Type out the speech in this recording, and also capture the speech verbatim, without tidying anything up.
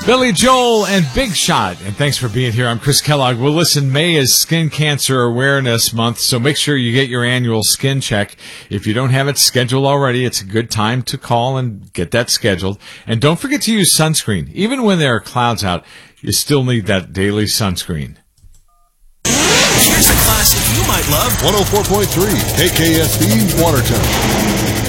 Billy Joel and Big Shot. And thanks for being here. I'm Chris Kellogg. Well, listen, May is Skin Cancer Awareness Month, so make sure you get your annual skin check. If you don't have it scheduled already, it's a good time to call and get that scheduled. And don't forget to use sunscreen. Even when there are clouds out, you still need that daily sunscreen. Here's a classic you might love. one oh four point three K K S B Watertown.